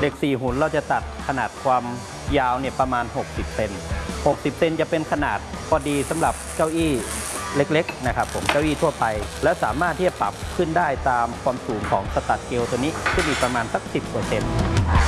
เหล็ก4หุ่นเราจะตัดขนาดความยาวเนี่ยประมาณ60 เซน60 เซนจะเป็นขนาดพอดีสำหรับเก้าอี้เล็กๆนะครับผมเก้าอี้ทั่วไปและสามารถที่จะปรับขึ้นได้ตามความสูงของสตัดเกลตัวนี้ขึ้นอีกประมาณสัก 10%